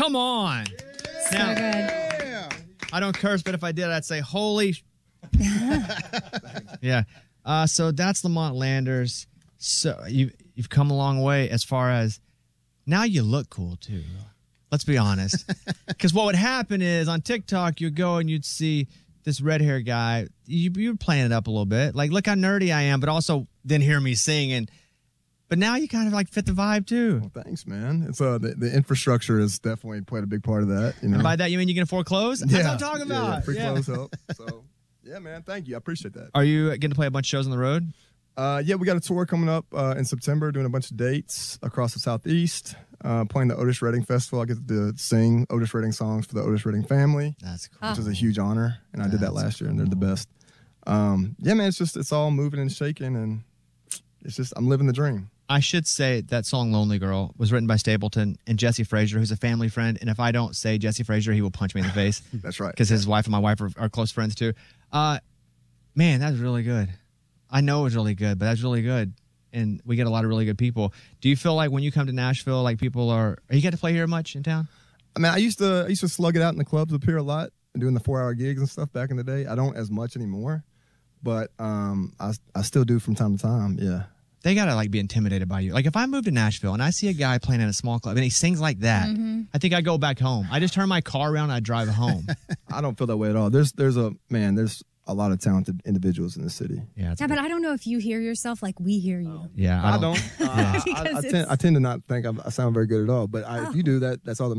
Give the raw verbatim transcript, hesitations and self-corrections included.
Come on. So Now, good. I don't curse, but if I did, I'd say, holy. Sh- yeah. Uh, so that's the Montlanders. So you, you've come a long way as far as now you look cool, too. Let's be honest. Because what would happen is on TikTok, you'd go and you'd see this red hair guy. You, you're playing it up a little bit. Like, look how nerdy I am, but also then hear me singing. But now you kind of like fit the vibe, too. Well, thanks, man. It's uh, the, the infrastructure has definitely played a big part of that. You know? And by that, you mean you can afford clothes? That's Yeah. what I'm talking Yeah, about. yeah, free Yeah. clothes help. So, yeah, man, thank you. I appreciate that. Are you getting to play a bunch of shows on the road? Uh, yeah, we got a tour coming up uh, in September, doing a bunch of dates across the Southeast, uh, playing the Otis Redding Festival. I get to sing Otis Redding songs for the Otis Redding family. That's cool. Which is a huge honor, and I did that That's last year, and they're the best. Um, yeah, man, it's just, it's all moving and shaking, and it's just, I'm living the dream. I should say that song Lonely Girl was written by Stapleton and Jesse Frazier, who's a family friend. And if I don't say Jesse Frazier, he will punch me in the face. That's right. Because his wife and my wife are, are close friends, too. Uh, man, that's really good. I know it was really good, but that's really good. And we get a lot of really good people. Do you feel like when you come to Nashville, like people are, are you get to play here much in town? I mean, I used to I used to slug it out in the clubs up here a lot and doing the four hour gigs and stuff back in the day. I don't as much anymore, but um, I I still do from time to time. Yeah. They gotta like be intimidated by you. Like if I move to Nashville and I see a guy playing in a small club and he sings like that, Mm-hmm. I think I go back home. I just turn my car around and I drive home. I don't feel that way at all. There's there's a man. There's a lot of talented individuals in the city. Yeah. Yeah, but I don't know if you hear yourself like we hear you. Yeah, I don't. Uh, I, I, Because I, tend, it's- I tend to not think I'm, I sound very good at all. But I, if you do that, that's all that